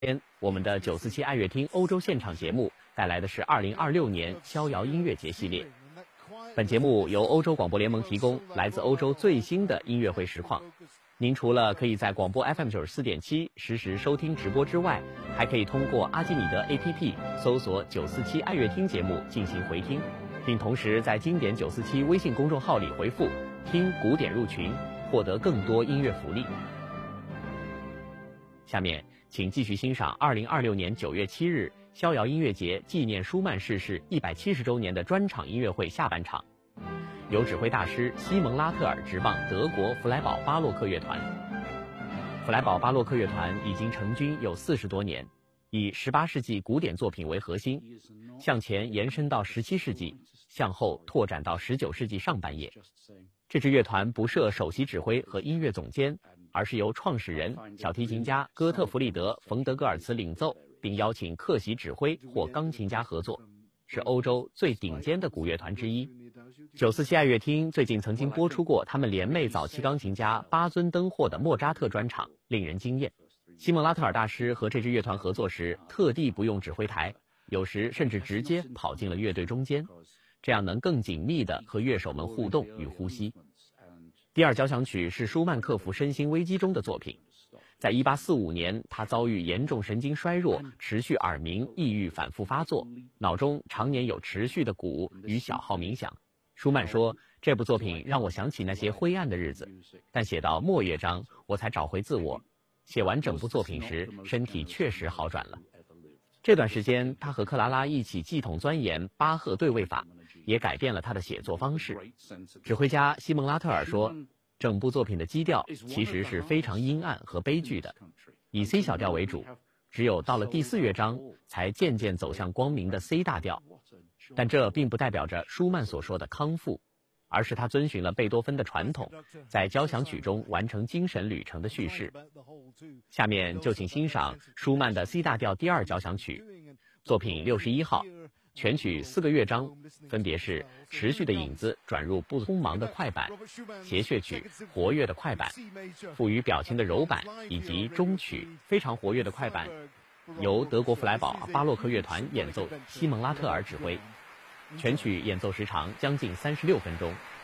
天，我们的947爱乐厅欧洲现场节目带来的是2026年逍遥音乐节系列。本节目由欧洲广播联盟提供来自欧洲最新的音乐会实况。您除了可以在广播 FM 94.7实时收听直播之外，还可以通过阿基米德 APP 搜索947爱乐厅节目进行回听，并同时在经典947微信公众号里回复听古典入群，获得更多音乐福利。下面请继续欣赏2026年9月7日逍遥音乐节纪念舒曼逝世170周年的专场音乐会下半场，由指挥大师西蒙拉特尔执棒德国弗莱堡巴洛克乐团。弗莱堡巴洛克乐团已经成军有40多年，以18世纪古典作品为核心，向前延伸到17世纪，向后拓展到19世纪上半叶。这支乐团不设首席指挥和音乐总监，而是由创始人小提琴家哥特弗里德·冯德戈尔茨领奏，并邀请客席指挥或钢琴家合作，是欧洲最顶尖的古乐团之一。947爱乐厅最近曾经播出过他们联袂早期钢琴家巴尊登霍的莫扎特专场，令人惊艳。西蒙拉特尔大师和这支乐团合作时，特地不用指挥台，有时甚至直接跑进了乐队中间，这样能更紧密地和乐手们互动与呼吸。第二交响曲是舒曼克服身心危机中的作品，在1845年，他遭遇严重神经衰弱，持续耳鸣、抑郁反复发作，脑中常年有持续的鼓与小号鸣响。舒曼说，这部作品让我想起那些灰暗的日子，但写到末乐章，我才找回自我。写完整部作品时，身体确实好转了。这段时间，他和克拉拉一起系统钻研巴赫对位法，也改变了他的写作方式。指挥家西蒙拉特尔说，整部作品的基调其实是非常阴暗和悲剧的，以 C 小调为主，只有到了第4乐章才渐渐走向光明的 C 大调。但这并不代表着舒曼所说的康复，而是他遵循了贝多芬的传统，在交响曲中完成精神旅程的叙事。下面就请欣赏舒曼的 C 大调第2交响曲，作品61号，全曲4个乐章，分别是持续的影子转入不匆忙的快板、谐谑曲活跃的快板、赋予表情的柔板，以及中曲非常活跃的快板，由德国弗莱堡巴洛克乐团演奏，西蒙拉特尔指挥。全曲演奏时长将近36分钟。